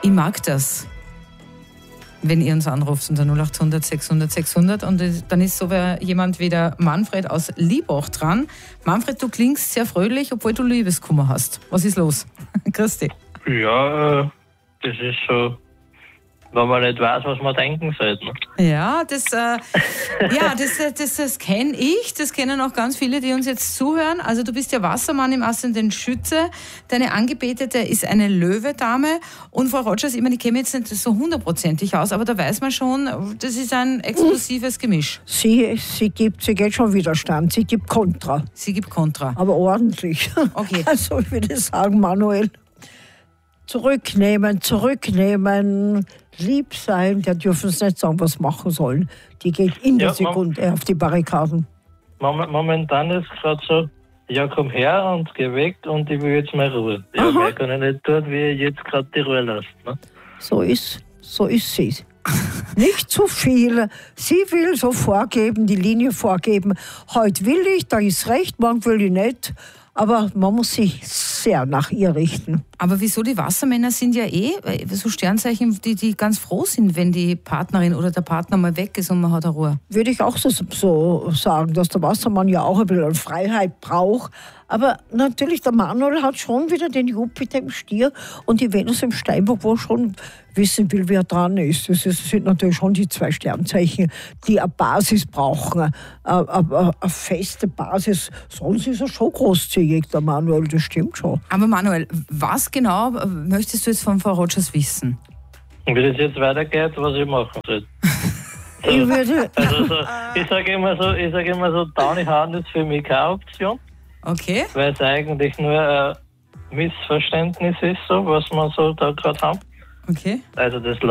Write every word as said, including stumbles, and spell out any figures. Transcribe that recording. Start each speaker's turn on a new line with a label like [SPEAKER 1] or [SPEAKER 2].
[SPEAKER 1] Ich mag das, wenn ihr uns anruft unter null acht hundert sechshundert sechshundert und dann ist so jemand wie der Manfred aus Liebach dran. Manfred, du klingst sehr fröhlich, obwohl du Liebeskummer hast. Was ist los? Grüß dich.
[SPEAKER 2] Ja, äh, das ist so, wenn man nicht weiß, was man denken sollte. Ne?
[SPEAKER 1] Ja, das, äh, ja, das, das, das kenne ich, das kennen auch ganz viele, die uns jetzt zuhören. Also du bist ja Wassermann im Ascendent Schütze, deine Angebetete ist eine Löwe-Dame und Frau Rogers, ich meine, ich kenne mich jetzt nicht so hundertprozentig aus, aber da weiß man schon, das ist ein explosives Gemisch.
[SPEAKER 3] Sie, sie, gibt, sie geht schon Widerstand, sie gibt Kontra.
[SPEAKER 1] Sie gibt Kontra.
[SPEAKER 3] Aber ordentlich.
[SPEAKER 1] Okay.
[SPEAKER 3] Also ich würde sagen, Manuel, zurücknehmen, zurücknehmen, lieb sein, der dürfen es nicht sagen, was machen sollen. Die geht in der
[SPEAKER 2] Ja,
[SPEAKER 3] Sekunde auf die Barrikaden.
[SPEAKER 2] Momentan ist es gerade so, ja, komm her und geh weg und ich will jetzt mal Ruhe. Ja,
[SPEAKER 3] Aha.
[SPEAKER 2] mehr kann ich nicht tun, wie ich jetzt gerade die Ruhe lasse. Ne?
[SPEAKER 3] So ist, so ist sie. Nicht zu viel. Sie will so vorgeben, die Linie vorgeben. Heute will ich, da ist recht, morgen will ich nicht. Aber man muss sich sehr nach ihr richten.
[SPEAKER 1] Aber wieso? Die Wassermänner sind ja eh so Sternzeichen, die, die ganz froh sind, wenn die Partnerin oder der Partner mal weg ist und man hat eine Ruhe.
[SPEAKER 3] Würde ich auch so, so sagen, dass der Wassermann ja auch ein bisschen Freiheit braucht. Aber natürlich, der Manuel hat schon wieder den Jupiter im Stier und die Venus im Steinbock, wo er schon wissen will, wer dran ist. Das sind natürlich schon die zwei Sternzeichen, die eine Basis brauchen, eine, eine, eine feste Basis. Sonst ist er schon großzügig, der Manuel, das stimmt schon.
[SPEAKER 1] Aber Manuel, was genau möchtest du jetzt von Frau Rogers wissen?
[SPEAKER 2] Und wie das jetzt weitergeht, was ich machen soll. So,
[SPEAKER 3] Ich würde,
[SPEAKER 2] also so, ich sage immer so, ich sage immer so, Downhauen ist für mich keine Option,
[SPEAKER 1] Okay.
[SPEAKER 2] weil es eigentlich nur ein Missverständnis ist, so, was wir so da gerade haben.
[SPEAKER 1] Okay.
[SPEAKER 2] Also das